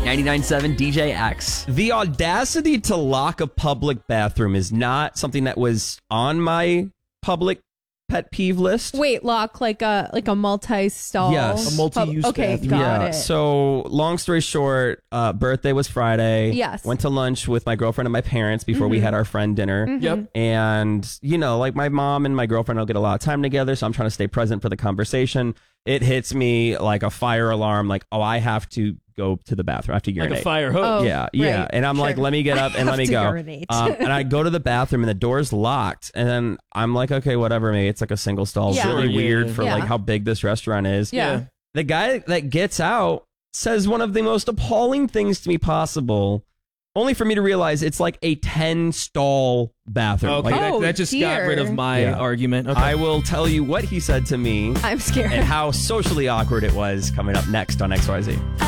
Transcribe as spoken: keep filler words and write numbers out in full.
ninety-nine point seven D J X. The audacity to lock a public bathroom is not something that was on my public pet peeve list. Wait, lock like a like a multi-stall? Yes. A multi-use Pub- Okay, bathroom. got yeah. it. So, long story short, uh, birthday was Friday. Yes. Went to lunch with my girlfriend and my parents before we had our friend dinner. Yep. And, you know, like my mom and my girlfriend will get a lot of time together, so I'm trying to stay present for the conversation. It hits me like a fire alarm, like, oh, I have to go to the bathroom. I have to urinate. Like a fire hose. Oh, yeah, yeah. right. And I'm like, Sure. let me get up and let me to go. urinate. Um, and I go to the bathroom and the door's locked. And then I'm like, okay, whatever, maybe it's like a single stall. It's Yeah. really Sure, weird yeah. for Yeah. like how big this restaurant is. Yeah. The guy that gets out says one of the most appalling things to me possible, only for me to realize it's like a ten stall bathroom. Okay, Like, that, Oh, that just got dear. rid of my Yeah. argument. Okay. I will tell you what he said to me I'm scared. and how socially awkward it was coming up next on X Y Z.